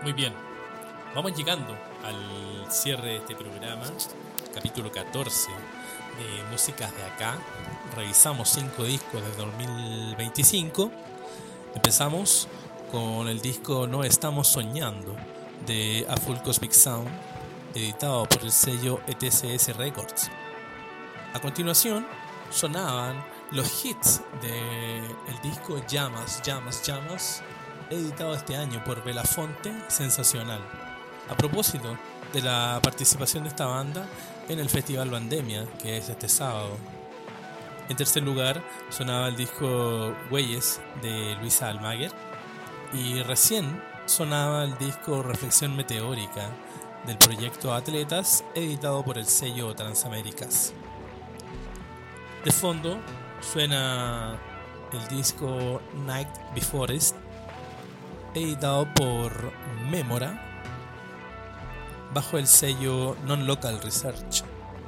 Muy bien, vamos llegando al cierre de este programa, capítulo 14 de Músicas de Acá. Revisamos 5 discos de 2025. Empezamos con el disco No Estamos Soñando de A Full Cosmic Sound, editado por el sello ETCS Records. A continuación sonaban los hits del disco Llamas, Llamas, Llamas, editado este año por Belafonte, Sensacional. A propósito de la participación de esta banda en el Festival Bandemia, que es este sábado. En tercer lugar sonaba el disco Güeyes de Luisa Almaguer, y recién sonaba el disco Reflexión Meteórica del proyecto Atletas, editado por el sello Transaméricas. De fondo suena el disco Night Before It, editado por Memora bajo el sello Non-Local Research.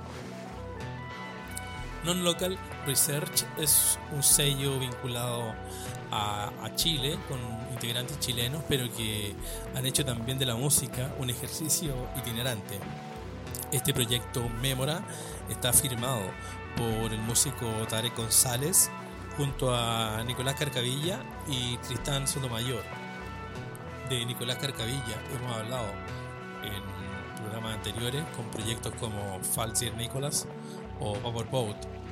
Non-Local Research es un sello vinculado a Chile, con integrantes chilenos, pero que han hecho también de la música un ejercicio itinerante. Este proyecto Memora está firmado por el músico Tarek González junto a Nicolás Carcavilla y Tristán Sotomayor. De Nicolás Carcavilla hemos hablado en programas anteriores con proyectos como Falsier Nicholas o Powerboat.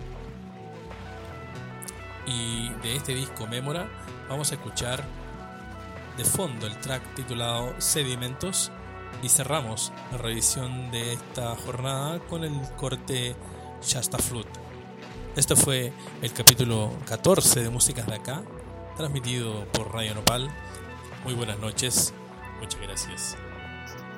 Y de este disco Memora vamos a escuchar de fondo el track titulado Sedimentos, y cerramos la revisión de esta jornada con el corte Shasta Flute. Este fue el capítulo 14 de Músicas de Acá, transmitido por Radio Nopal. Muy buenas noches, muchas gracias.